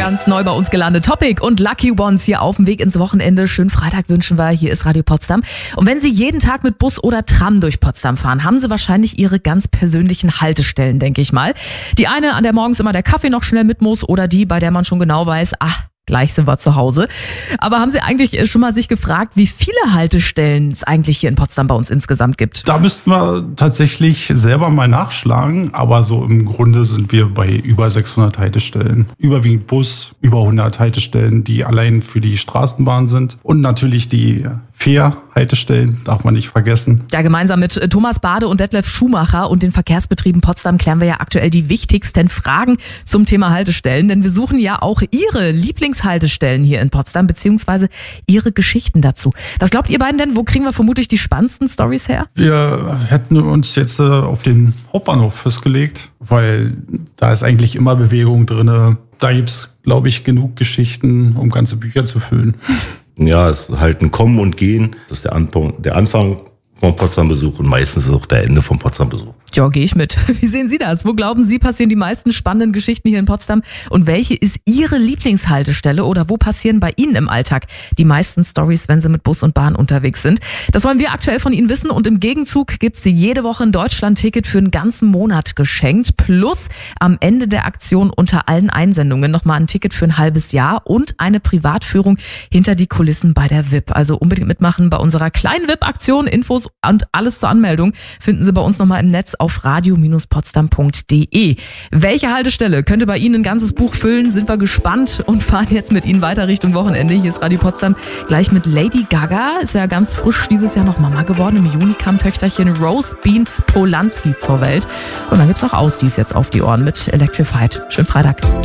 Ganz neu bei uns gelandet. Topic und Lucky Ones hier auf dem Weg ins Wochenende. Schönen Freitag wünschen wir. Hier ist Radio Potsdam. Und wenn Sie jeden Tag mit Bus oder Tram durch Potsdam fahren, haben Sie wahrscheinlich Ihre ganz persönlichen Haltestellen, denke ich mal. Die eine, an der morgens immer der Kaffee noch schnell mit muss, oder die, bei der man schon genau weiß, gleich sind wir zu Hause. Aber haben Sie eigentlich schon mal sich gefragt, wie viele Haltestellen es eigentlich hier in Potsdam bei uns insgesamt gibt? Da müssten wir tatsächlich selber mal nachschlagen. Aber so im Grunde sind wir bei über 600 Haltestellen. Überwiegend Bus, über 100 Haltestellen, die allein für die Straßenbahn sind. Und natürlich die Fährhaltestellen, darf man nicht vergessen. Ja, gemeinsam mit Thomas Bade und Detlef Schumacher und den Verkehrsbetrieben Potsdam klären wir ja aktuell die wichtigsten Fragen zum Thema Haltestellen. Denn wir suchen ja auch Ihre Lieblingshaltestellen hier in Potsdam, beziehungsweise Ihre Geschichten dazu. Was glaubt ihr beiden denn? Wo kriegen wir vermutlich die spannendsten Storys her? Wir hätten uns jetzt auf den Hauptbahnhof festgelegt, weil da ist eigentlich immer Bewegung drin. Da gibt's, glaube ich, genug Geschichten, um ganze Bücher zu füllen. Ja, es ist halt ein Kommen und Gehen. Das ist der Anfang vom Potsdam-Besuch und meistens ist es auch der Ende vom Potsdam-Besuch. Ja, gehe ich mit. Wie sehen Sie das? Wo glauben Sie, passieren die meisten spannenden Geschichten hier in Potsdam? Und welche ist Ihre Lieblingshaltestelle oder wo passieren bei Ihnen im Alltag die meisten Storys, wenn Sie mit Bus und Bahn unterwegs sind? Das wollen wir aktuell von Ihnen wissen und im Gegenzug gibt's jede Woche ein Deutschland-Ticket für einen ganzen Monat geschenkt. Plus am Ende der Aktion unter allen Einsendungen nochmal ein Ticket für ein halbes Jahr und eine Privatführung hinter die Kulissen bei der VIP. Also unbedingt mitmachen bei unserer kleinen VIP-Aktion. Infos und alles zur Anmeldung finden Sie bei uns nochmal im Netz auf radio-potsdam.de. Welche Haltestelle könnte bei Ihnen ein ganzes Buch füllen? Sind wir gespannt und fahren jetzt mit Ihnen weiter Richtung Wochenende. Hier ist Radio Potsdam gleich mit Lady Gaga. Ist ja ganz frisch dieses Jahr noch Mama geworden. Im Juni kam Töchterchen Rose Bean Polanski zur Welt. Und dann gibt's auch Ausdies jetzt auf die Ohren mit Electrified. Schönen Freitag.